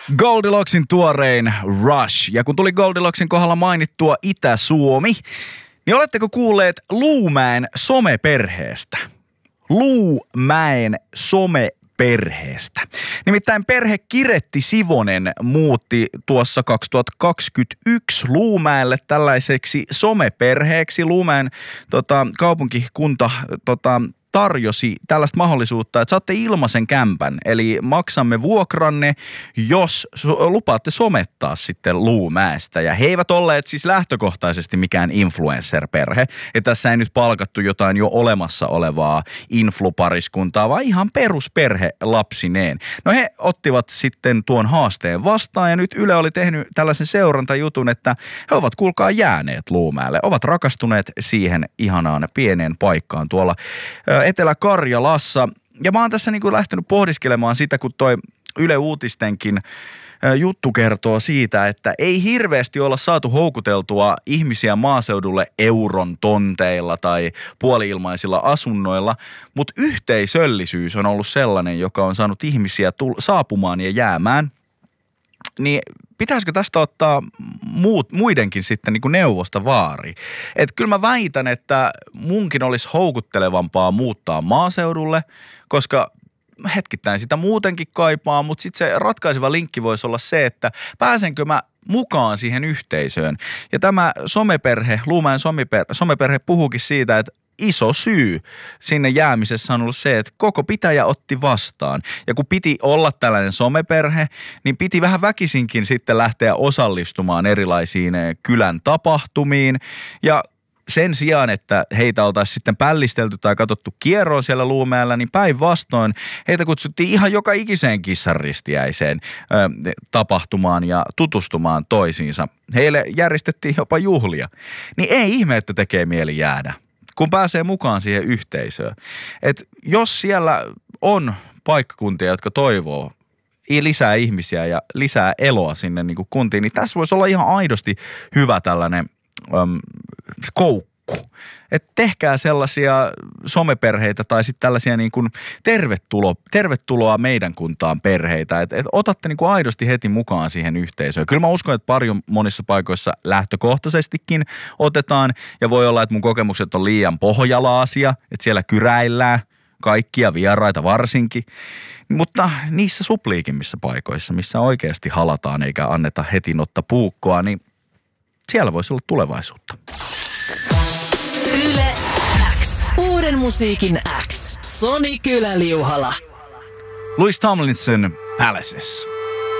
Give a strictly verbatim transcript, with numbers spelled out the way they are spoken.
Goldilocksin tuorein Rush. Ja kun tuli Goldilocksin kohdalla mainittua Itä-Suomi, niin oletteko kuulleet Luumäen someperheestä? Luumäen someperheestä. Nimittäin perhe Kiretti Sivonen muutti tuossa kaksituhattakaksikymmentäyksi Luumäelle tällaiseksi someperheeksi. Luumäen tota, kaupunkikunta tota, tarjosi tällaista mahdollisuutta, että saatte ilmaisen kämpän, eli maksamme vuokranne, jos lupaatte somettaa sitten Luumäestä. Ja he eivät olleet siis lähtökohtaisesti mikään influencer-perhe, ja tässä ei nyt palkattu jotain jo olemassa olevaa influpariskuntaa, vaan ihan perusperhe lapsineen. No he ottivat sitten tuon haasteen vastaan, ja nyt Yle oli tehnyt tällaisen seurantajutun, että he ovat kuulkaa jääneet Luumäelle, ovat rakastuneet siihen ihanaan pieneen paikkaan tuolla Etelä-Karjalassa. Ja mä oon tässä niin kuin lähtenyt pohdiskelemaan sitä, kun toi Yle Uutistenkin juttu kertoo siitä, että ei hirveästi olla saatu houkuteltua ihmisiä maaseudulle euron tonteilla tai puoli-ilmaisilla asunnoilla, mutta yhteisöllisyys on ollut sellainen, joka on saanut ihmisiä saapumaan ja jäämään. Niin pitäisikö tästä ottaa muut, muidenkin sitten niin kuin neuvosta vaari? Että kyllä mä väitän, että munkin olisi houkuttelevampaa muuttaa maaseudulle, koska hetkittäin sitä muutenkin kaipaa, mutta sitten se ratkaiseva linkki voisi olla se, että pääsenkö mä mukaan siihen yhteisöön. Ja tämä someperhe, Luumäen someperhe, someperhe puhuukin siitä, että iso syy sinne jäämisessä on ollut se, että koko pitäjä otti vastaan. Ja kun piti olla tällainen someperhe, niin piti vähän väkisinkin sitten lähteä osallistumaan erilaisiin kylän tapahtumiin. Ja sen sijaan, että heitä oltaisiin sitten pällistelty tai katsottu kierroon siellä Luumäellä, niin päinvastoin heitä kutsuttiin ihan joka ikiseen kissanristiäiseen ö, tapahtumaan ja tutustumaan toisiinsa. Heille järjestettiin jopa juhlia. Niin ei ihme, että tekee mieli jäädä, kun pääsee mukaan siihen yhteisöön. Et jos siellä on paikkakuntia, jotka toivoo lisää ihmisiä ja lisää eloa sinne niin kuin kuntiin, niin tässä voisi olla ihan aidosti hyvä tällainen äm, koukku. Että tehkää sellaisia someperheitä tai sitten tällaisia niin kuin tervetulo, tervetuloa meidän kuntaan perheitä. Että et otatte niin kuin aidosti heti mukaan siihen yhteisöön. Kyllä mä uskon, että paljon monissa paikoissa lähtökohtaisestikin otetaan. Ja voi olla, että mun kokemukset on liian pohjalaasia, että siellä kyräillään kaikkia vieraita varsinkin. Mutta niissä supliikimmissa paikoissa, missä oikeasti halataan eikä anneta heti notta puukkoa, niin siellä voisi olla tulevaisuutta. Yle X. Uuden musiikin X. Soni Kylä-Liuhala. Louis Tomlinson, Palaces.